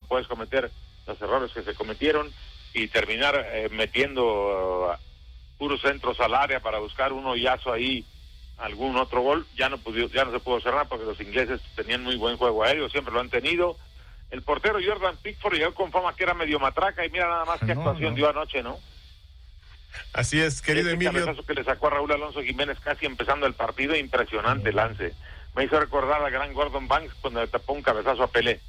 puedes cometer los errores que se cometieron y terminar metiendo puros centros al área para buscar un hoyazo ahí, algún otro gol. Ya no se pudo cerrar porque los ingleses tenían muy buen juego aéreo, siempre lo han tenido. El portero Jordan Pickford llegó con fama que era medio matraca y mira nada más qué actuación dio anoche, ¿no? Así es, querido Emilio. El cabezazo que le sacó a Raúl Alonso Jiménez casi empezando el partido, impresionante lance. Me hizo recordar al gran Gordon Banks cuando le tapó un cabezazo a Pelé.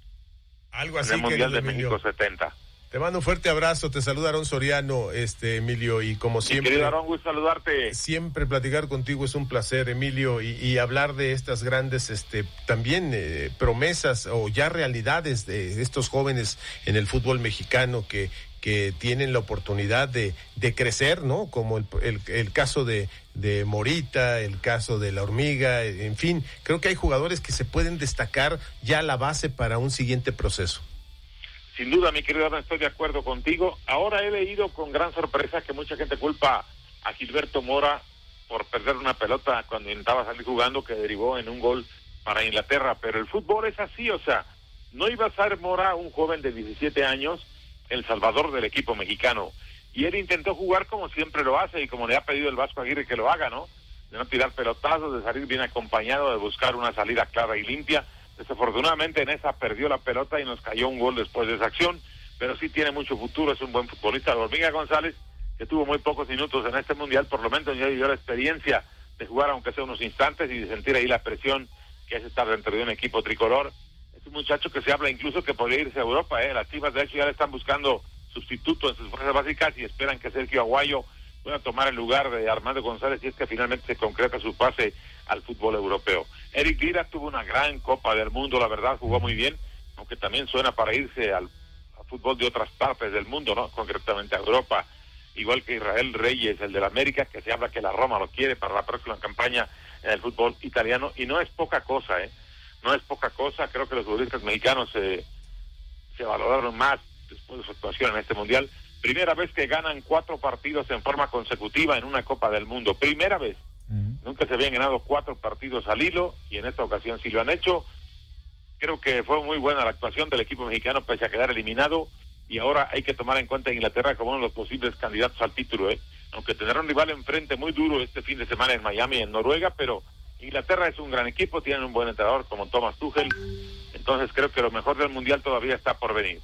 Algo así, en el Mundial de Emilio. México 70. Te mando un fuerte abrazo, te saluda Aarón Soriano, Emilio, y como siempre... Querido Aarón, gusto saludarte. Siempre platicar contigo es un placer, Emilio, y hablar de estas grandes, también promesas o ya realidades de estos jóvenes en el fútbol mexicano que tienen la oportunidad de crecer, ¿no? Como el caso de Morita, el caso de La Hormiga, en fin, creo que hay jugadores que se pueden destacar ya la base para un siguiente proceso. Sin duda, mi querido Ana, estoy de acuerdo contigo. Ahora he leído con gran sorpresa que mucha gente culpa a Gilberto Mora por perder una pelota cuando intentaba salir jugando, que derivó en un gol para Inglaterra. Pero el fútbol es así, o sea, no iba a ser Mora, un joven de 17 años, el salvador del equipo mexicano. Y él intentó jugar como siempre lo hace y como le ha pedido el Vasco Aguirre que lo haga, ¿no? De no tirar pelotazos, de salir bien acompañado, de buscar una salida clara y limpia. Desafortunadamente en esa perdió la pelota y nos cayó un gol después de esa acción, pero sí tiene mucho futuro, es un buen futbolista. La Hormiga González, que tuvo muy pocos minutos en este mundial, por lo menos ya dio la experiencia de jugar aunque sea unos instantes y de sentir ahí la presión que es estar dentro de un equipo tricolor. Es un muchacho que se habla incluso que podría irse a Europa, Las Chivas de hecho ya le están buscando sustituto en sus fuerzas básicas y esperan que Sergio Aguayo pueda tomar el lugar de Armando González si es que finalmente se concreta su pase al fútbol europeo. Eric Lira tuvo una gran Copa del Mundo, la verdad, jugó muy bien, aunque también suena para irse al fútbol de otras partes del mundo, ¿no? Concretamente a Europa, igual que Israel Reyes, el del América, que se habla que la Roma lo quiere para la próxima campaña en el fútbol italiano, y no es poca cosa, no es poca cosa. Creo que los futbolistas mexicanos se valoraron más después de su actuación en este mundial. Primera vez que ganan 4 partidos en forma consecutiva en una Copa del Mundo, primera vez. Nunca se habían ganado 4 partidos al hilo y en esta ocasión sí lo han hecho. Creo que fue muy buena la actuación del equipo mexicano pese a quedar eliminado y ahora hay que tomar en cuenta a Inglaterra como uno de los posibles candidatos al título, aunque tendrá un rival enfrente muy duro este fin de semana en Miami, en Noruega, pero Inglaterra es un gran equipo, tienen un buen entrenador como Thomas Tuchel, entonces creo que lo mejor del mundial todavía está por venir.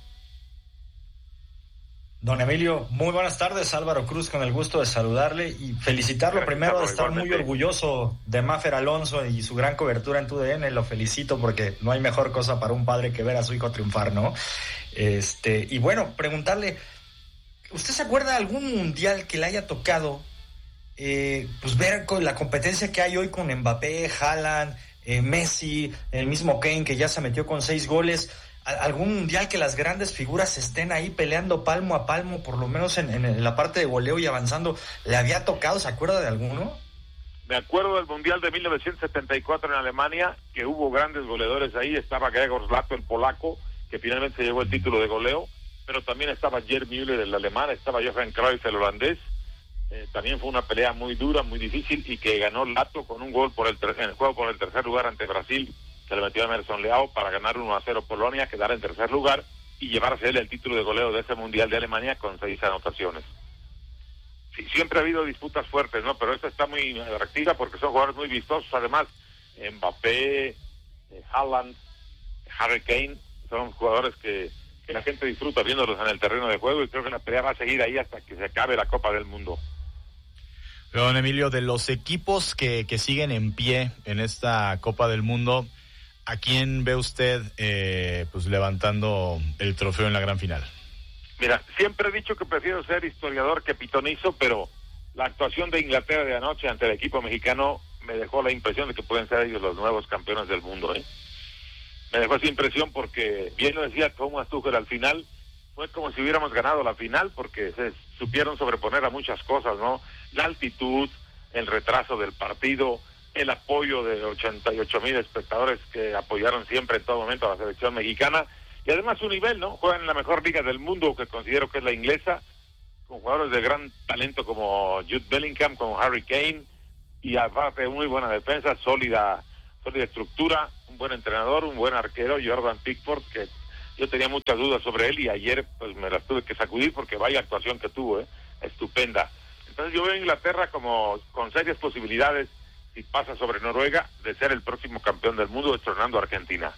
Don Emilio, muy buenas tardes. Álvaro Cruz, con el gusto de saludarle y felicitarlo. Gracias, primero de estar igualmente. muy orgulloso de Maffer Alonso y su gran cobertura en TUDN. Lo felicito porque no hay mejor cosa para un padre que ver a su hijo triunfar, ¿no? Y bueno, preguntarle, ¿usted se acuerda de algún mundial que le haya tocado pues ver con la competencia que hay hoy con Mbappé, Haaland, Messi, el mismo Kane que ya se metió con 6 goles? ¿Algún mundial que las grandes figuras estén ahí peleando palmo a palmo, por lo menos en la parte de goleo y avanzando? ¿Le había tocado? ¿Se acuerda de alguno? Me acuerdo del Mundial de 1974 en Alemania, que hubo grandes goleadores ahí. Estaba Gregor Zlato, el polaco, que finalmente se llevó el título de goleo, pero también estaba Gerd Müller, el alemán, estaba Johan Cruyff, el holandés. También fue una pelea muy dura, muy difícil, y que ganó Lato con un gol en el juego por el tercer lugar ante Brasil. Se le metió a Emerson Leao para ganar 1-0 Polonia, quedar en tercer lugar y llevarse él el título de goleo de ese Mundial de Alemania con 6 anotaciones. Sí, siempre ha habido disputas fuertes, ¿no? Pero esta está muy atractiva porque son jugadores muy vistosos. Además, Mbappé, Haaland, Harry Kane, son jugadores que la gente disfruta viéndolos en el terreno de juego y creo que la pelea va a seguir ahí hasta que se acabe la Copa del Mundo. Don Emilio, de los equipos que siguen en pie en esta Copa del Mundo, ¿a quién ve usted pues levantando el trofeo en la gran final? Mira, siempre he dicho que prefiero ser historiador que pitonizo, pero la actuación de Inglaterra de anoche ante el equipo mexicano me dejó la impresión de que pueden ser ellos los nuevos campeones del mundo, Me dejó esa impresión porque, bien lo decía Thomas Tuchel al final, fue como si hubiéramos ganado la final porque se supieron sobreponer a muchas cosas, ¿no? La altitud, el retraso del partido, el apoyo de 88,000 espectadores que apoyaron siempre en todo momento a la selección mexicana y además su nivel, ¿no? Juegan en la mejor liga del mundo, que considero que es la inglesa, con jugadores de gran talento como Jude Bellingham, como Harry Kane, y aparte muy buena defensa, sólida estructura, un buen entrenador, un buen arquero, Jordan Pickford, que yo tenía muchas dudas sobre él y ayer pues me las tuve que sacudir porque vaya actuación que tuvo, estupenda. Entonces yo veo a Inglaterra como con serias posibilidades, si pasa sobre Noruega, de ser el próximo campeón del mundo, destronando a Argentina.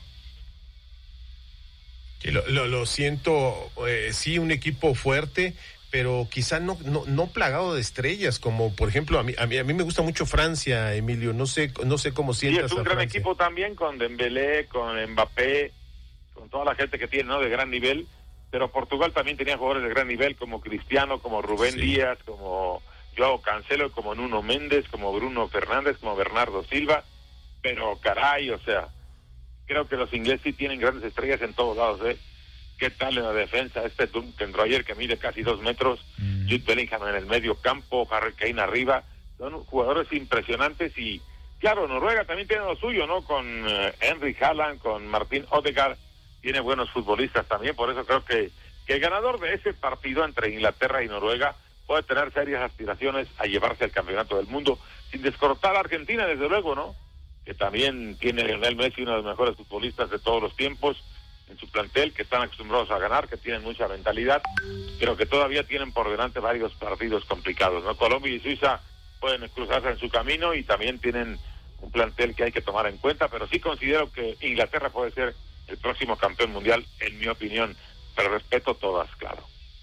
Sí, lo siento, sí, un equipo fuerte, pero quizá no plagado de estrellas, como por ejemplo a mí me gusta mucho Francia, Emilio, no sé cómo sientas. Sí, es un gran Francia. equipo también, con Dembélé, con Mbappé, con toda la gente que tiene, ¿no?, de gran nivel, pero Portugal también tenía jugadores de gran nivel, como Cristiano, como Rubén Díaz, como Joao Cancelo, como Nuno Méndez, como Bruno Fernández, como Bernardo Silva, pero caray, o sea, creo que los ingleses sí tienen grandes estrellas en todos lados, ¿Qué tal en la defensa? Duncan Royer, que mide casi 2 metros, Jude Bellingham en el medio campo, Harry Kane arriba, son jugadores impresionantes y, claro, Noruega también tiene lo suyo, ¿no? Con Henry Haaland, con Martin Odegaard, tiene buenos futbolistas también, por eso creo que el ganador de ese partido entre Inglaterra y Noruega puede tener serias aspiraciones a llevarse el campeonato del mundo, sin descortar a Argentina, desde luego, ¿no? Que también tiene Lionel Messi, uno de los mejores futbolistas de todos los tiempos, en su plantel, que están acostumbrados a ganar, que tienen mucha mentalidad, pero que todavía tienen por delante varios partidos complicados, ¿no? Colombia y Suiza pueden cruzarse en su camino y también tienen un plantel que hay que tomar en cuenta, pero sí considero que Inglaterra puede ser el próximo campeón mundial, en mi opinión, pero respeto todas, claro.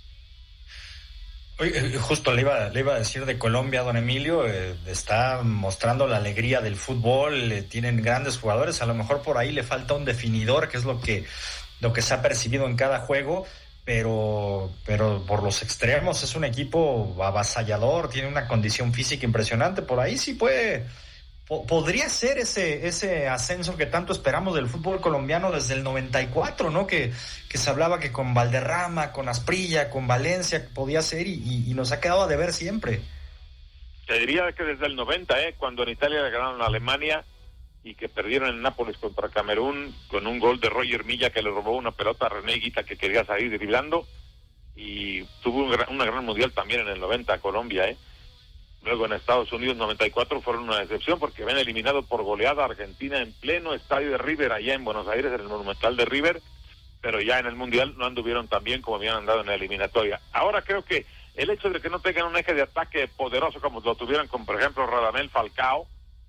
Oye, justo le iba a decir de Colombia, don Emilio, está mostrando la alegría del fútbol, tienen grandes jugadores, a lo mejor por ahí le falta un definidor, que es lo que se ha percibido en cada juego, pero por los extremos es un equipo avasallador, tiene una condición física impresionante, por ahí sí podría ser ese ascenso que tanto esperamos del fútbol colombiano desde el 94, ¿no? Que se hablaba que con Valderrama, con Asprilla, con Valencia podía ser y nos ha quedado a deber siempre. Te diría que desde el 90, cuando en Italia le ganaron a Alemania y que perdieron en Nápoles contra Camerún con un gol de Roger Milla que le robó una pelota a René Higuita que quería salir driblando, y tuvo una gran mundial también en el 90 Colombia, Luego en Estados Unidos 94 fueron una decepción porque habían eliminado por goleada a Argentina en pleno estadio de River, allá en Buenos Aires, en el Monumental de River, pero ya en el Mundial no anduvieron tan bien como habían andado en la eliminatoria. Ahora creo que el hecho de que no tengan un eje de ataque poderoso como lo tuvieron con, por ejemplo, Radamel Falcao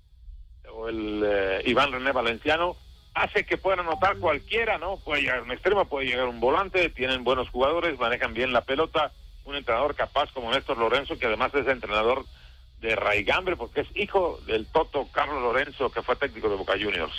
o el Iván René Valenciano, hace que puedan anotar cualquiera, ¿no? Puede llegar un extremo, puede llegar un volante, tienen buenos jugadores, manejan bien la pelota, un entrenador capaz como Néstor Lorenzo, que además es entrenador de raigambre, porque es hijo del Toto Carlos Lorenzo, que fue técnico de Boca Juniors.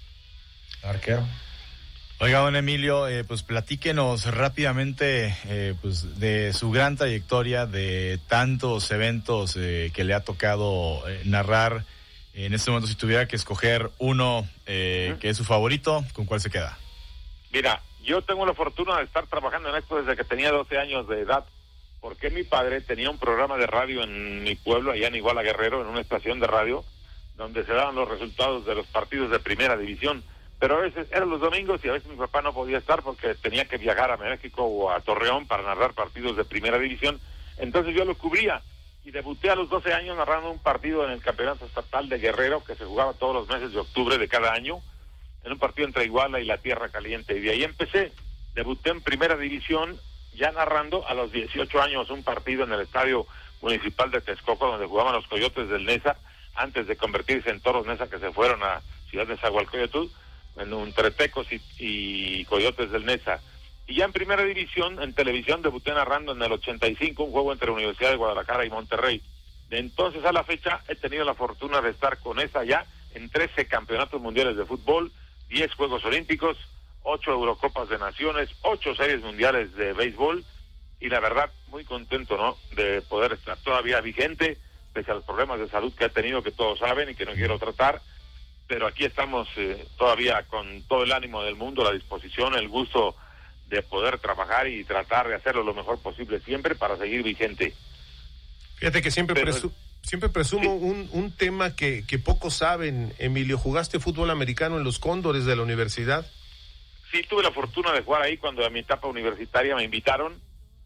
Arquero. Oiga, don Emilio, pues platíquenos rápidamente pues de su gran trayectoria, de tantos eventos que le ha tocado narrar. En este momento, si tuviera que escoger uno que es su favorito, ¿con cuál se queda? Mira, yo tengo la fortuna de estar trabajando en esto desde que tenía 12 años de edad, porque mi padre tenía un programa de radio en mi pueblo, allá en Iguala Guerrero, en una estación de radio, donde se daban los resultados de los partidos de primera división, pero a veces eran los domingos y a veces mi papá no podía estar porque tenía que viajar a México o a Torreón para narrar partidos de primera división, entonces yo lo cubría y debuté a los 12 años narrando un partido en el campeonato estatal de Guerrero que se jugaba todos los meses de octubre de cada año, en un partido entre Iguala y la Tierra Caliente, y de ahí empecé. Debuté en primera división ya narrando a los 18 años un partido en el Estadio Municipal de Texcoco, donde jugaban los Coyotes del Nesa, antes de convertirse en Toros Nesa, que se fueron a Ciudad de Nezahualcóyotl, entre Tecos y Coyotes del Nesa. Y ya en primera división, en televisión, debuté narrando en el 85 un juego entre Universidad de Guadalajara y Monterrey. De entonces a la fecha he tenido la fortuna de estar con esa ya en 13 campeonatos mundiales de fútbol, 10 Juegos Olímpicos, 8 Eurocopas de Naciones, 8 series mundiales de béisbol, y la verdad muy contento, ¿no?, de poder estar todavía vigente, pese a los problemas de salud que he tenido, que todos saben y que no quiero tratar, pero aquí estamos todavía con todo el ánimo del mundo, la disposición, el gusto de poder trabajar y tratar de hacerlo lo mejor posible siempre para seguir vigente. Fíjate que siempre presumo un tema que pocos saben, Emilio. ¿Jugaste fútbol americano en los Cóndores de la universidad? Sí, tuve la fortuna de jugar ahí cuando a mi etapa universitaria me invitaron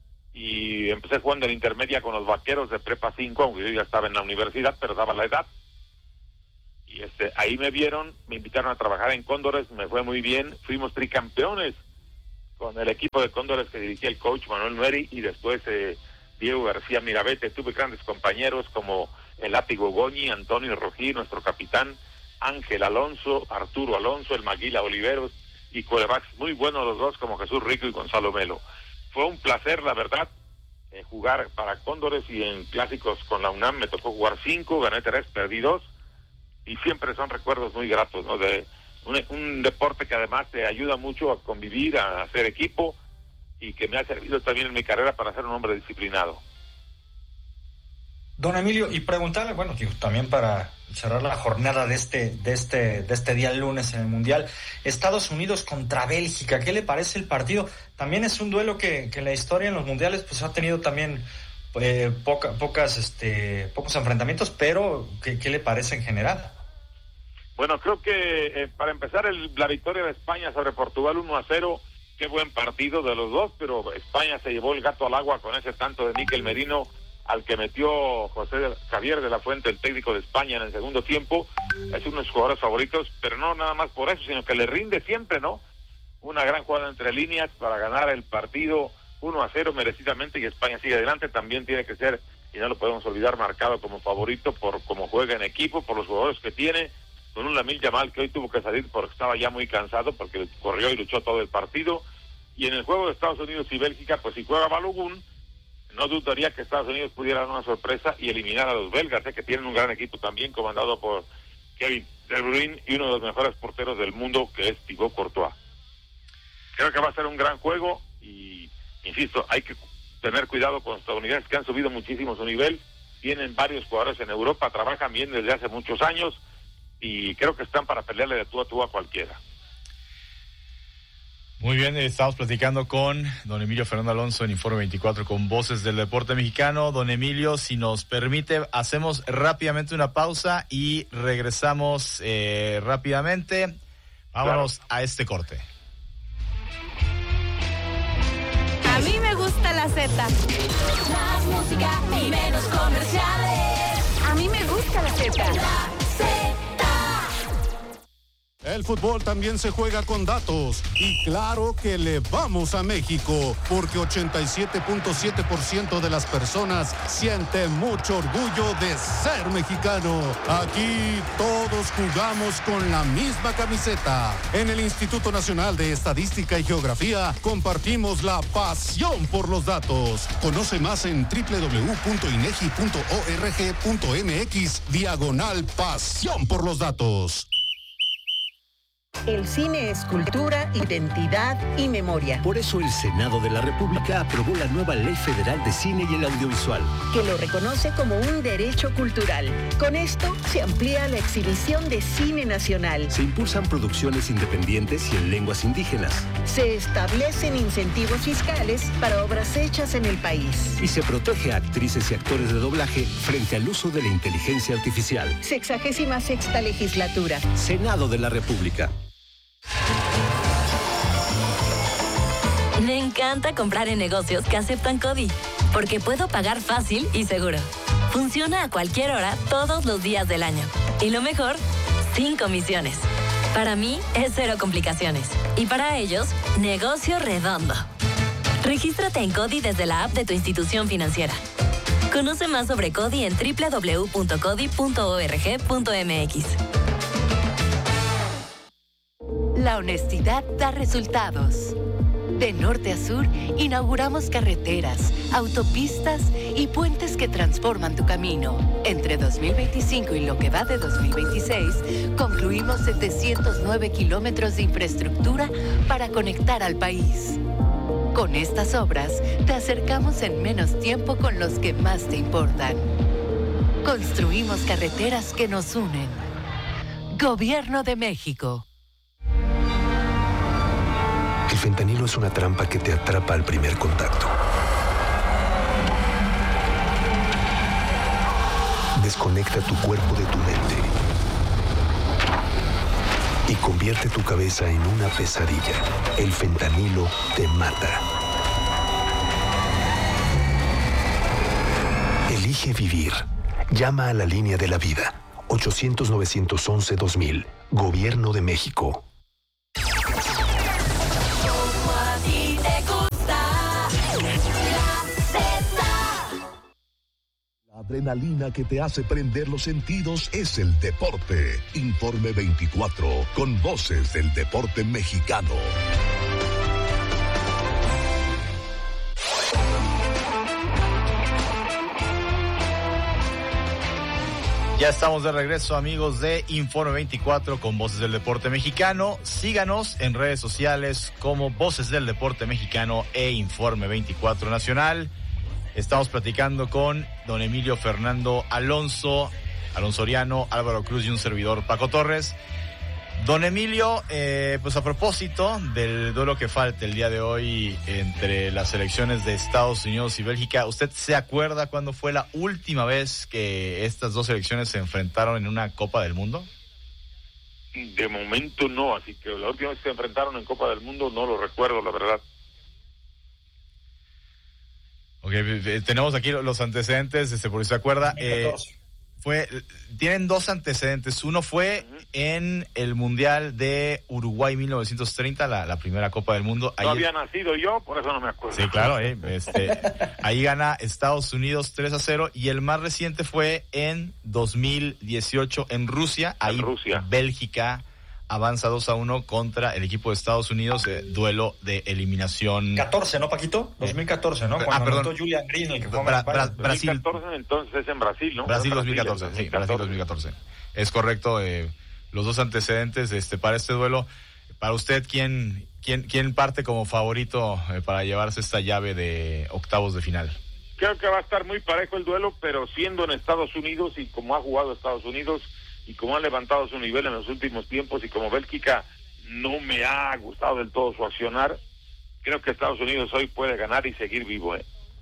y empecé jugando en intermedia con los Vaqueros de Prepa 5, aunque yo ya estaba en la universidad, pero daba la edad. Y ahí me vieron, me invitaron a trabajar en Cóndores, me fue muy bien, fuimos tricampeones con el equipo de Cóndores que dirigía el coach Manuel Neri y después Diego García Mirabete. Tuve grandes compañeros como el Látigo Goñi, Antonio Rojí, nuestro capitán, Ángel Alonso, Arturo Alonso, el Maguila Oliveros y corebacks muy buenos los dos como Jesús Rico y Gonzalo Melo. Fue un placer, la verdad, jugar para Cóndores, y en clásicos con la UNAM me tocó jugar 5, gané 3, perdí 2, y siempre son recuerdos muy gratos, ¿no? De un deporte que además te ayuda mucho a convivir, a hacer equipo, y que me ha servido también en mi carrera para ser un hombre disciplinado. Don Emilio, y preguntarle, bueno, también para cerrar la jornada de este día lunes en el Mundial, Estados Unidos contra Bélgica, ¿qué le parece el partido? También es un duelo que en la historia en los mundiales pues ha tenido también pocos enfrentamientos, pero ¿qué le parece en general? Bueno, creo que para empezar la victoria de España sobre Portugal 1-0, qué buen partido de los dos, pero España se llevó el gato al agua con ese tanto de Mikel Merino, al que metió José Javier de la Fuente, el técnico de España, en el segundo tiempo. Es uno de sus jugadores favoritos, pero no nada más por eso, sino que le rinde siempre, ¿no? Una gran jugada entre líneas para ganar el partido 1-0 merecidamente, y España sigue adelante. También tiene que ser, y no lo podemos olvidar, marcado como favorito por cómo juega en equipo, por los jugadores que tiene, con un Lamine Yamal que hoy tuvo que salir porque estaba ya muy cansado, porque corrió y luchó todo el partido. Y en el juego de Estados Unidos y Bélgica, pues si juega Balogun, no dudaría que Estados Unidos pudiera dar una sorpresa y eliminar a los belgas, que tienen un gran equipo también, comandado por Kevin De Bruyne y uno de los mejores porteros del mundo, que es Thibaut Courtois. Creo que va a ser un gran juego y, insisto, hay que tener cuidado con los estadounidenses, que han subido muchísimo su nivel. Tienen varios jugadores en Europa, trabajan bien desde hace muchos años y creo que están para pelearle de tú a cualquiera. Muy bien, estamos platicando con don Emilio Fernando Alonso en Informe 24 con Voces del Deporte Mexicano. Don Emilio, si nos permite, hacemos rápidamente una pausa y regresamos rápidamente. Vámonos a este corte. A mí me gusta la Z. Más música y menos comerciales. A mí me gusta la Z. La Z. El fútbol también se juega con datos y claro que le vamos a México porque 87.7% de las personas sienten mucho orgullo de ser mexicano. Aquí todos jugamos con la misma camiseta. En el Instituto Nacional de Estadística y Geografía compartimos la pasión por los datos. Conoce más en www.inegi.org.mx/pasión por los datos. El cine es cultura, identidad y memoria. Por eso el Senado de la República aprobó la nueva Ley Federal de Cine y el Audiovisual, que lo reconoce como un derecho cultural. Con esto se amplía la exhibición de cine nacional. Se impulsan producciones independientes y en lenguas indígenas. Se establecen incentivos fiscales para obras hechas en el país. Y se protege a actrices y actores de doblaje frente al uso de la inteligencia artificial. 66ª legislatura. Senado de la República. Me encanta comprar en negocios que aceptan CODI, porque puedo pagar fácil y seguro. Funciona a cualquier hora, todos los días del año. Y lo mejor, sin comisiones. Para mí, es cero complicaciones. Y para ellos, negocio redondo. Regístrate en CODI desde la app de tu institución financiera. Conoce más sobre CODI en www.codi.org.mx. La honestidad da resultados. De norte a sur, inauguramos carreteras, autopistas y puentes que transforman tu camino. Entre 2025 y lo que va de 2026, concluimos 709 kilómetros de infraestructura para conectar al país. Con estas obras, te acercamos en menos tiempo con los que más te importan. Construimos carreteras que nos unen. Gobierno de México. El fentanilo es una trampa que te atrapa al primer contacto. Desconecta tu cuerpo de tu mente y convierte tu cabeza en una pesadilla. El fentanilo te mata. Elige vivir. Llama a la línea de la vida. 800-911-2000. Gobierno de México. adrenalina que te hace prender los sentidos es el deporte. Informe 24, con voces del deporte mexicano. Ya estamos de regreso, amigos de Informe 24 con Voces del Deporte Mexicano. Síganos en redes sociales como Voces del Deporte Mexicano e Informe 24 Nacional. Estamos platicando con don Emilio Fernando Alonso Oriano, Álvaro Cruz y un servidor, Paco Torres. Don Emilio, pues a propósito del duelo que falta el día de hoy entre las selecciones de Estados Unidos y Bélgica, ¿usted se acuerda cuándo fue la última vez que estas dos selecciones se enfrentaron en una Copa del Mundo? De momento no, así que la última vez que se enfrentaron en Copa del Mundo no lo recuerdo, la verdad. Ok, tenemos aquí los antecedentes, por si se acuerda. Tienen dos antecedentes. Uno fue en el Mundial de Uruguay 1930, la primera Copa del Mundo. No había nacido yo, por eso no me acuerdo. Sí, claro, ahí gana Estados Unidos 3-0, y el más reciente fue en 2018 en Rusia. Ahí Bélgica avanza 2-1 contra el equipo de Estados Unidos, duelo de eliminación. 14, ¿no, Paquito? 2014, ¿no? Cuando anotó Julian Green, el que fue Brasil. 2014, entonces es en Brasil, ¿no? Brasil 2014, sí, Brasil 2014. Es correcto, los dos antecedentes para este duelo. Para usted, ¿quién parte como favorito para llevarse esta llave de octavos de final? Creo que va a estar muy parejo el duelo, pero siendo en Estados Unidos y como ha jugado Estados Unidos y como han levantado su nivel en los últimos tiempos, y como Bélgica no me ha gustado del todo su accionar, creo que Estados Unidos hoy puede ganar y seguir vivo.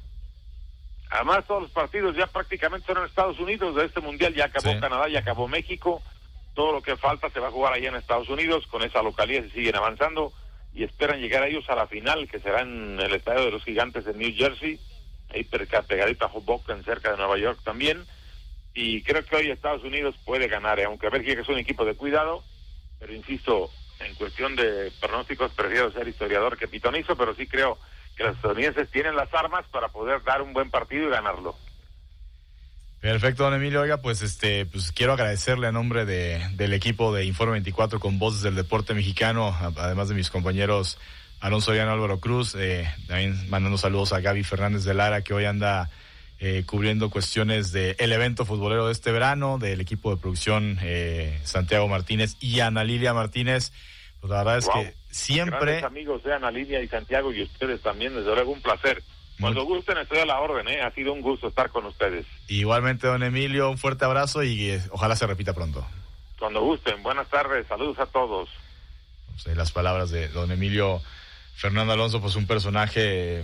Además, todos los partidos ya prácticamente son en Estados Unidos. De este Mundial ya acabó Canadá, ya acabó México. Todo lo que falta se va a jugar allá en Estados Unidos. Con esa localidad se siguen avanzando y esperan llegar a ellos a la final, que será en el Estadio de los Gigantes en New Jersey, ahí pegadito a Hoboken, cerca de Nueva York también. Y creo que hoy Estados Unidos puede ganar, aunque Bélgica es un equipo de cuidado, pero insisto, en cuestión de pronósticos prefiero ser historiador que pitonizo, pero sí creo que los estadounidenses tienen las armas para poder dar un buen partido y ganarlo. Perfecto, don Emilio. Oiga, pues quiero agradecerle a nombre del equipo de Informe 24 con Voces del Deporte Mexicano, además de mis compañeros Alonso Oriano, Álvaro Cruz, también mandando saludos a Gaby Fernández de Lara, que hoy anda cubriendo cuestiones del evento futbolero de este verano, del equipo de producción Santiago Martínez y Ana Lilia Martínez. Pues la verdad es que siempre... Grandes amigos de Ana Lilia y Santiago, y ustedes también, desde luego un placer. Cuando gusten estoy a la orden, ha sido un gusto estar con ustedes. Igualmente, don Emilio, un fuerte abrazo y ojalá se repita pronto. Cuando gusten, buenas tardes, saludos a todos. Pues, las palabras de don Emilio Fernando Alonso, pues un personaje...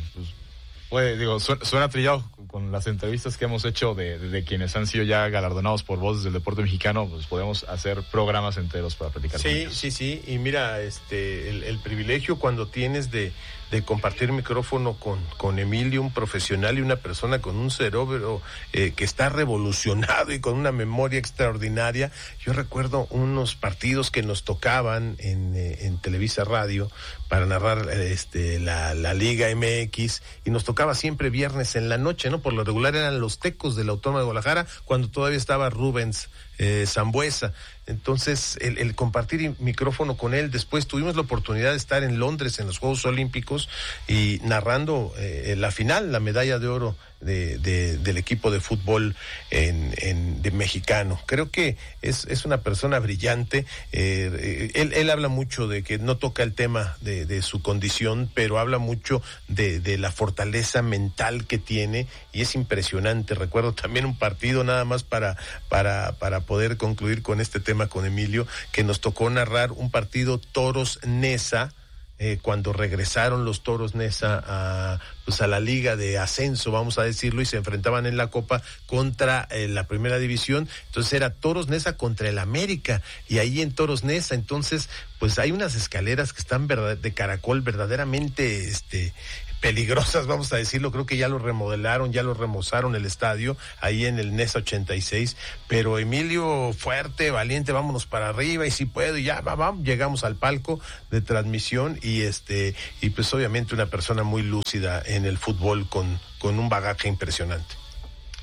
suena trillado con las entrevistas que hemos hecho de quienes han sido ya galardonados por Voces del Deporte Mexicano. Pues podemos hacer programas enteros para platicar con ellos. Sí, y mira, el privilegio cuando tienes de compartir micrófono con Emilio, un profesional y una persona con un cerebro que está revolucionado y con una memoria extraordinaria. Yo recuerdo unos partidos que nos tocaban en Televisa Radio para narrar la Liga MX, y nos tocaba siempre viernes en la noche, ¿no? Por lo regular eran los Tecos de la Autónoma de Guadalajara, cuando todavía estaba Rubens Sambuesa. Entonces, el compartir micrófono con él, después tuvimos la oportunidad de estar en Londres en los Juegos Olímpicos y narrando la final, la medalla de oro del equipo de fútbol de mexicano. Creo que es una persona brillante. Él habla mucho de que no toca el tema de su condición, pero habla mucho de la fortaleza mental que tiene, y es impresionante. Recuerdo también un partido, nada más para poder concluir con este tema con Emilio, que nos tocó narrar un partido Toros Nesa, cuando regresaron los Toros Nesa a la liga de ascenso, vamos a decirlo, y se enfrentaban en la Copa contra la primera división. Entonces era Toros Nesa contra el América, y ahí en Toros Nesa, entonces pues hay unas escaleras que están de caracol verdaderamente peligrosas, vamos a decirlo. Creo que ya lo remodelaron, ya lo remozaron el estadio ahí en el Nesa 86, pero Emilio, fuerte, valiente, vámonos para arriba, y si puedo, y ya vamos, llegamos al palco de transmisión, y pues obviamente una persona muy lúcida en el fútbol con un bagaje impresionante.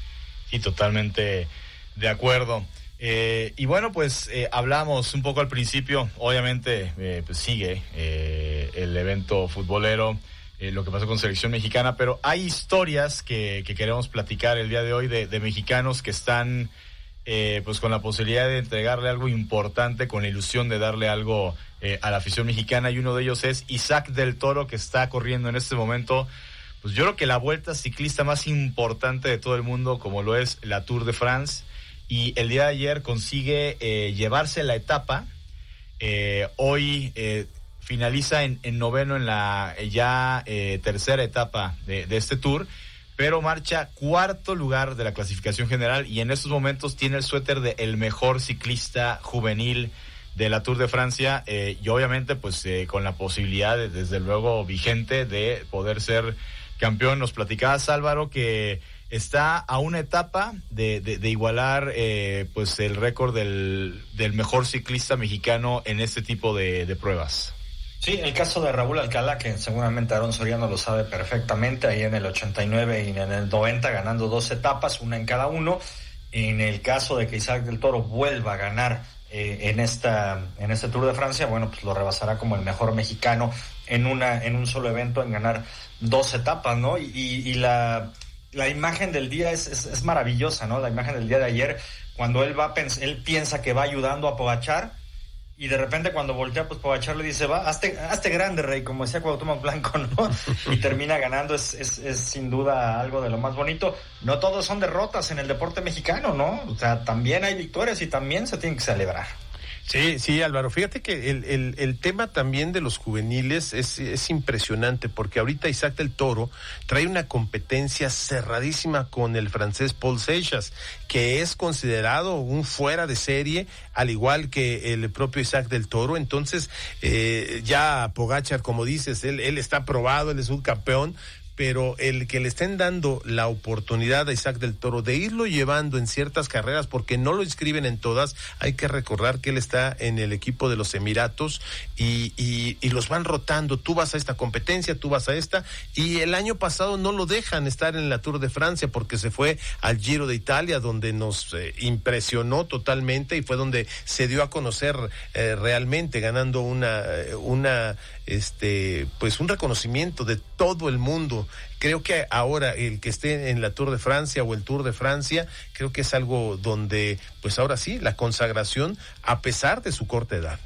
Y totalmente de acuerdo. Y bueno, pues hablamos un poco al principio, obviamente pues sigue el evento futbolero, lo que pasó con selección mexicana, pero hay historias que queremos platicar el día de hoy de mexicanos que están pues con la posibilidad de entregarle algo importante, con la ilusión de darle algo a la afición mexicana, y uno de ellos es Isaac del Toro, que está corriendo en este momento, pues yo creo que la vuelta ciclista más importante de todo el mundo, como lo es la Tour de France, y el día de ayer consigue llevarse la etapa. Hoy finaliza en noveno en la tercera etapa de este Tour, pero marcha cuarto lugar de la clasificación general, y en estos momentos tiene el suéter de el mejor ciclista juvenil de la Tour de Francia, y obviamente pues con la posibilidad desde luego vigente de poder ser campeón. Nos platicabas, Álvaro, que está a una etapa de igualar pues el récord del mejor ciclista mexicano en este tipo de pruebas. Sí, el caso de Raúl Alcalá, que seguramente Aarón Soriano lo sabe perfectamente, ahí en el 89 y en el 90 ganando 2 etapas, una en cada uno. En el caso de que Isaac del Toro vuelva a ganar en este Tour de Francia, bueno, pues lo rebasará como el mejor mexicano en un solo evento, en ganar 2 etapas, ¿no? Y la imagen del día es maravillosa, ¿no? La imagen del día de ayer, cuando él piensa que va ayudando a Pogačar, y de repente cuando voltea, pues Pogačar le dice, hazte grande, rey, como decía Cuauhtémoc Blanco, ¿no? Y termina ganando. Es sin duda algo de lo más bonito. No todos son derrotas en el deporte mexicano, ¿no? O sea, también hay victorias y también se tienen que celebrar. Sí, Álvaro, fíjate que el tema también de los juveniles es impresionante, porque ahorita Isaac del Toro trae una competencia cerradísima con el francés Paul Seixas, que es considerado un fuera de serie, al igual que el propio Isaac del Toro. Entonces ya Pogačar, como dices, él está probado, él es subcampeón, pero el que le estén dando la oportunidad a Isaac del Toro de irlo llevando en ciertas carreras, porque no lo inscriben en todas, hay que recordar que él está en el equipo de los Emiratos y los van rotando, tú vas a esta competencia, tú vas a esta, y el año pasado no lo dejan estar en la Tour de Francia porque se fue al Giro de Italia, donde nos impresionó totalmente y fue donde se dio a conocer realmente, ganando pues un reconocimiento de todo el mundo. Creo que ahora el que esté en la Tour de Francia o el Tour de Francia, creo que es algo donde, pues ahora sí, la consagración a pesar de su corta edad.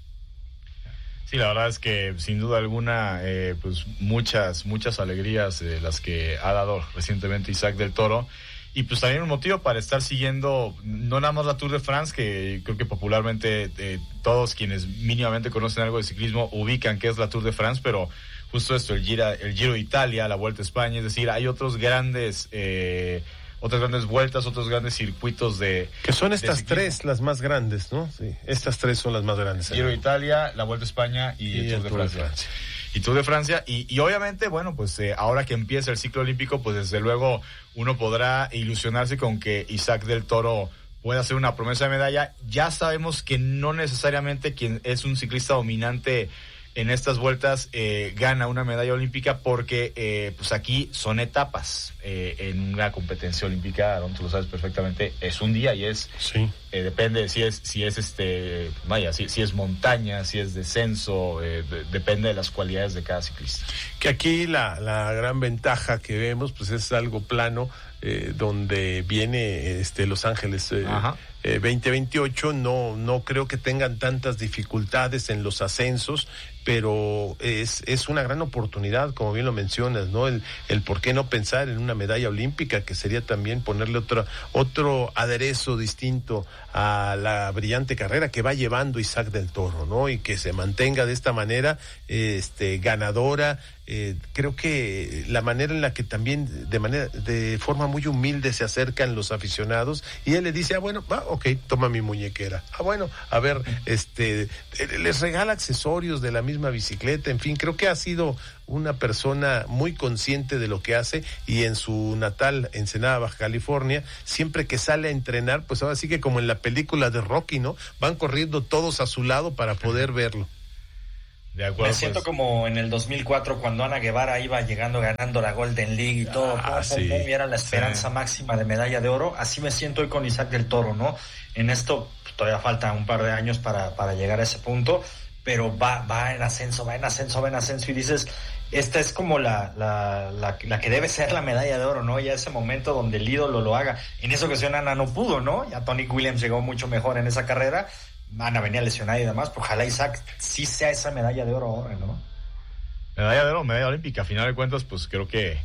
Sí, la verdad es que sin duda alguna, pues muchas alegrías las que ha dado recientemente Isaac del Toro. Y pues también un motivo para estar siguiendo no nada más la Tour de France, que creo que popularmente todos quienes mínimamente conocen algo de ciclismo ubican que es la Tour de France, pero justo esto, el Giro de Italia, la Vuelta a España, es decir, hay otras grandes vueltas, otros grandes circuitos que son estas tres las más grandes, ¿no? Sí, estas tres son las más grandes. Giro de Italia, la Vuelta a España y el Tour de Francia. Y Tour de Francia, y obviamente, bueno, pues ahora que empieza el ciclo olímpico, pues desde luego uno podrá ilusionarse con que Isaac del Toro pueda hacer una promesa de medalla. Ya sabemos que no necesariamente quien es un ciclista dominante en estas vueltas gana una medalla olímpica, porque pues aquí son etapas. En una competencia olímpica, Aaron, tú lo sabes perfectamente, es un día y es sí. Depende si es si es montaña, si es descenso, depende de las cualidades de cada ciclista. Que aquí la gran ventaja que vemos pues es algo plano, donde viene Los Ángeles 2028, no creo que tengan tantas dificultades en los ascensos, pero es una gran oportunidad, como bien lo mencionas, ¿no? El por qué no pensar en una medalla olímpica, que sería también ponerle otro aderezo distinto a la brillante carrera que va llevando Isaac del Toro, ¿no? Y que se mantenga de esta manera ganadora. Creo que la manera en la que también de forma muy humilde se acercan los aficionados, y él le dice, ok, toma mi muñequera, a ver, les regala accesorios de la misma bicicleta, en fin, creo que ha sido una persona muy consciente de lo que hace, y en su natal Ensenada, Baja California, siempre que sale a entrenar, pues ahora sí que como en la película de Rocky, ¿no? Van corriendo todos a su lado para poder verlo. De acuerdo, me siento como en el 2004 cuando Ana Guevara iba llegando ganando la Golden League y todo, sí, y era la esperanza máxima de medalla de oro. Así me siento hoy con Isaac del Toro, ¿no? En esto todavía falta un par de años para llegar a ese punto, pero va en ascenso y dices, esta es como la que debe ser la medalla de oro, ¿no? Ya ese momento donde el ídolo lo haga. En esa ocasión Ana no pudo, ¿no? Ya Tony Williams llegó mucho mejor en esa carrera. Ana venía lesionada y demás, pero ojalá Isaac sí sea esa medalla de oro ahora, ¿no? Medalla de oro, medalla olímpica. A final de cuentas, pues creo que,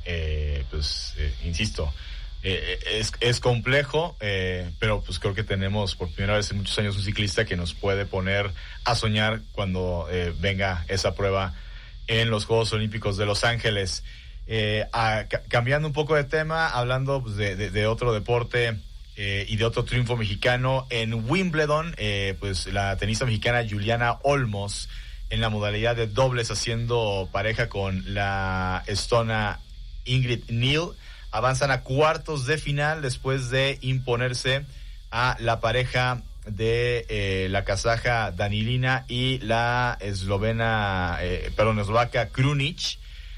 insisto, es complejo, pero pues creo que tenemos por primera vez en muchos años un ciclista que nos puede poner a soñar cuando venga esa prueba en los Juegos Olímpicos de Los Ángeles. Cambiando un poco de tema, hablando pues, de otro deporte y de otro triunfo mexicano en Wimbledon, pues la tenista mexicana Juliana Olmos en la modalidad de dobles haciendo pareja con la estona Ingrid Neal avanzan a cuartos de final después de imponerse a la pareja de la kazaja Danilina y la eslovaca Krunic,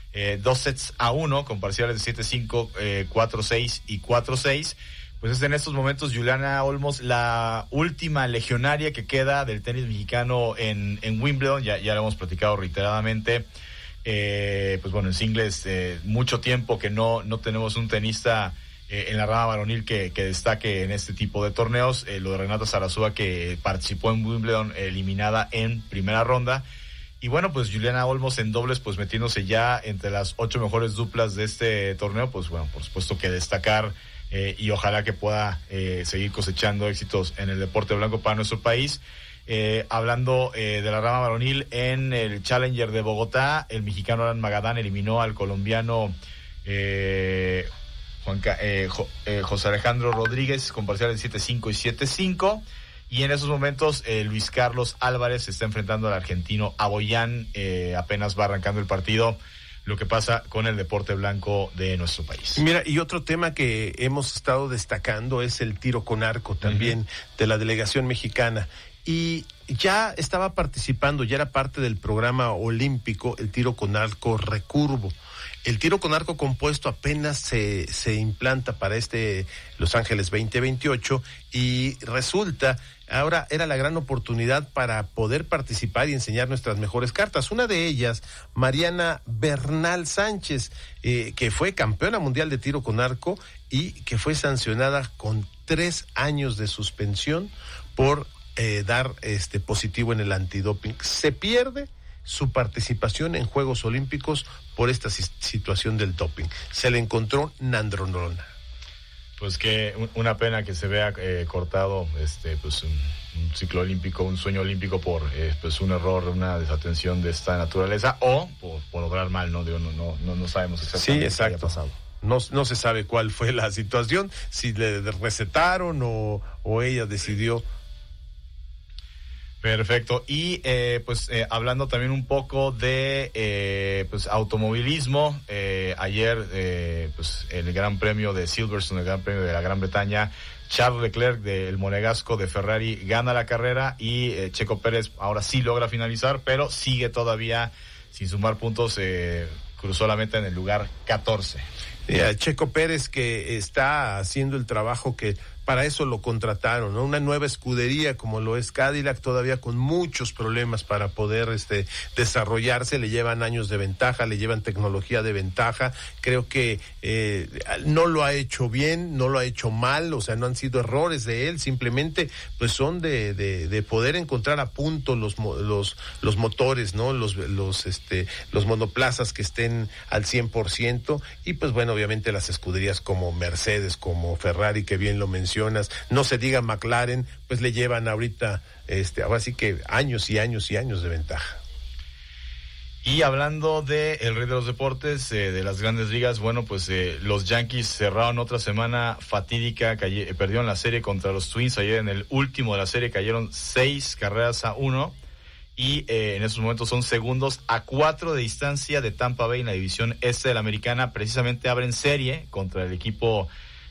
2-1 con parciales de 7-5, 4-6 y 4-6. Pues es en estos momentos Juliana Olmos la última legionaria que queda del tenis mexicano en Wimbledon, ya lo hemos platicado reiteradamente. Pues bueno, en singles mucho tiempo que no tenemos un tenista en la rama varonil que destaque en este tipo de torneos. Lo de Renata Zarazúa, que participó en Wimbledon, eliminada en primera ronda. Y bueno, pues Juliana Olmos en dobles, pues metiéndose ya entre las 8 mejores duplas de este torneo, pues bueno, por supuesto que destacar y ojalá que pueda seguir cosechando éxitos en el deporte blanco para nuestro país. Hablando de la rama varonil, en el Challenger de Bogotá, el mexicano Alan Magadán eliminó al colombiano José Alejandro Rodríguez con parciales de 7-5 y 7-5. Y en esos momentos Luis Carlos Álvarez se está enfrentando al argentino Aboyán. Apenas va arrancando el partido. Lo que pasa con el deporte blanco de nuestro país. Mira, y otro tema que hemos estado destacando es el tiro con arco también de la delegación mexicana. Y ya estaba participando, ya era parte del programa olímpico el tiro con arco recurvo. El tiro con arco compuesto apenas se implanta para Los Ángeles 2028 y resulta, ahora era la gran oportunidad para poder participar y enseñar nuestras mejores cartas. Una de ellas, Mariana Bernal Sánchez, que fue campeona mundial de tiro con arco y que fue sancionada con 3 años de suspensión por dar positivo en el antidoping. Se pierde su participación en Juegos Olímpicos por esta situación del doping. Se le encontró nandrolona. Pues que una pena que se vea cortado pues un ciclo olímpico, un sueño olímpico por pues un error, una desatención de esta naturaleza o por obrar mal, ¿no? No sabemos exactamente qué haya pasado. No se sabe cuál fue la situación, si le recetaron o ella decidió. Perfecto. Y hablando también un poco de pues automovilismo, ayer pues el Gran Premio de Silverstone, el Gran Premio de la Gran Bretaña, Charles Leclerc del monegasco de Ferrari gana la carrera y Checo Pérez ahora sí logra finalizar, pero sigue todavía sin sumar puntos, cruzó la meta en el lugar 14. Checo Pérez, que está haciendo el trabajo que para eso lo contrataron, ¿no? Una nueva escudería como lo es Cadillac, todavía con muchos problemas para poder desarrollarse. Le llevan años de ventaja, le llevan tecnología de ventaja. Creo que no lo ha hecho bien, no lo ha hecho mal, o sea, no han sido errores de él, simplemente pues son de poder encontrar a punto los motores, ¿no? Los monoplazas que estén al 100%, y pues bueno, obviamente las escuderías como Mercedes, como Ferrari, que bien lo mencionas, no se diga McLaren, pues le llevan ahorita ahora sí que años y años y años de ventaja. Y hablando de el rey de los deportes, de las grandes ligas, bueno, pues los Yankees cerraron otra semana fatídica, perdieron la serie contra los Twins. Ayer en el último de la serie cayeron 6-1 y en estos momentos son segundos a 4 de distancia de Tampa Bay en la división este de la Americana. Precisamente abren serie contra el equipo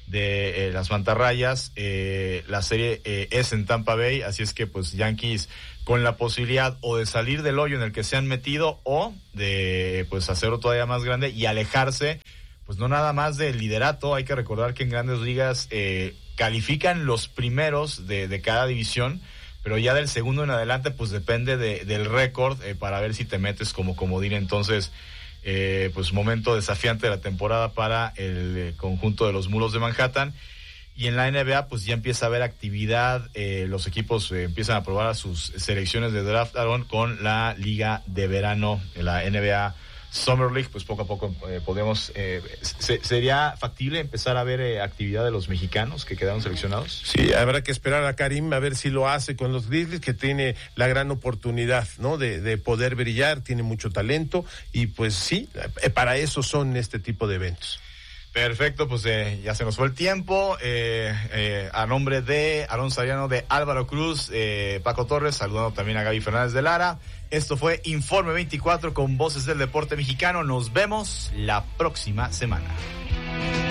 de las mantarrayas. La serie es en Tampa Bay, así es que pues Yankees con la posibilidad o de salir del hoyo en el que se han metido o de pues hacerlo todavía más grande y alejarse, pues no nada más del liderato. Hay que recordar que en Grandes Ligas califican los primeros de cada división, pero ya del segundo en adelante pues depende del récord para ver si te metes como comodín. Entonces pues momento desafiante de la temporada para el conjunto de los Mulos de Manhattan. Y en la NBA pues ya empieza a haber actividad, los equipos empiezan a probar a sus selecciones de draft, Aaron, con la liga de verano, la NBA Summer League. Pues poco a poco podemos, ¿sería factible empezar a ver actividad de los mexicanos que quedaron seleccionados? Sí, habrá que esperar a Karim a ver si lo hace con los Grizzlies, que tiene la gran oportunidad, ¿no? De poder brillar, tiene mucho talento y pues sí, para eso son este tipo de eventos. Perfecto, pues ya se nos fue el tiempo. A nombre de Aarón Sariano, de Álvaro Cruz, Paco Torres, saludando también a Gaby Fernández de Lara. Esto fue Informe 24 con Voces del Deporte Mexicano. Nos vemos la próxima semana.